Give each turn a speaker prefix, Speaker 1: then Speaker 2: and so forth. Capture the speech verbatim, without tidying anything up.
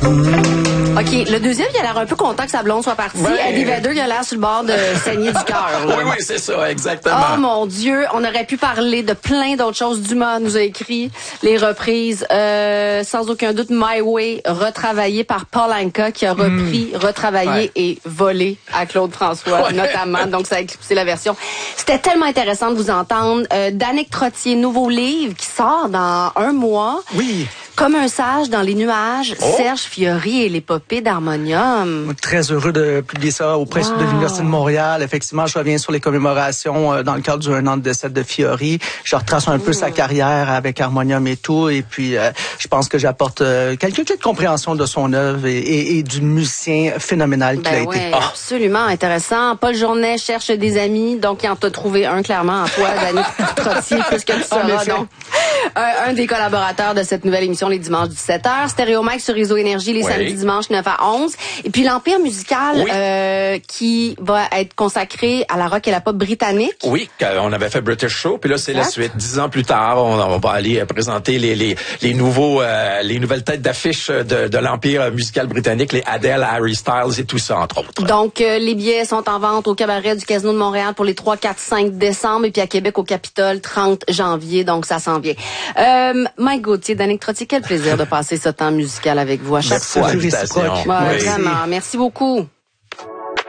Speaker 1: OK, le deuxième, il a l'air un peu content que sa blonde soit partie.
Speaker 2: Ouais.
Speaker 1: Eddie Vedder, il a l'air sur le bord de saigner du cœur.
Speaker 2: Oui, oui, c'est ça, exactement.
Speaker 1: Oh mon Dieu, on aurait pu parler de plein d'autres choses. Dumas nous a écrit les reprises. Euh, sans aucun doute, My Way, retravaillé par Paul Anka, qui a repris, mmh. retravaillé ouais. et volé à Claude François, ouais. notamment. Donc, ça a éclipsé la version. C'était tellement intéressant de vous entendre. Euh, Danick Trottier, nouveau livre qui sort dans un mois.
Speaker 2: Oui.
Speaker 1: Comme un sage dans les nuages, oh. Serge Fiori et l'épopée d'Harmonium.
Speaker 3: Très heureux de publier ça au Presse wow. de l'Université de Montréal. Effectivement, je reviens sur les commémorations euh, dans le cadre du un an de décès de Fiori. Je retrace un mmh. peu sa carrière avec Harmonium et tout. Et puis, euh, je pense que j'apporte euh, quelques clés de compréhension de son œuvre et, et, et du musicien phénoménal qu'il
Speaker 1: ben
Speaker 3: a
Speaker 1: ouais,
Speaker 3: été.
Speaker 1: Ah. Absolument intéressant. Paul Journet cherche des amis, donc il en t'a trouvé un clairement en toi, Danick Trottier, puisque tu seras donc un, un des collaborateurs de cette nouvelle émission les dimanches dix-sept heures. Stéréo Mike sur Réseau Énergie les oui. samedis dimanches neuf à onze. Et puis l'Empire musical oui. euh, qui va être consacré à la rock et la pop britannique.
Speaker 2: Oui, on avait fait British Show, puis là c'est exact. La suite. Dix ans plus tard, on, on va aller présenter les les les nouveaux euh, les nouvelles têtes d'affiche de, de l'Empire musical britannique, les Adele, Harry Styles et tout ça entre autres.
Speaker 1: Donc euh, les billets sont en vente au cabaret du Casino de Montréal pour les trois, quatre, cinq décembre et puis à Québec au Capitole trente janvier. Donc ça s'en vient. Euh, Mike Gauthier, Danick Trottier, quel plaisir de passer ce temps musical avec vous à chaque
Speaker 3: Merci
Speaker 1: fois.
Speaker 3: Merci.
Speaker 1: Ouais, oui. Vraiment. Merci beaucoup.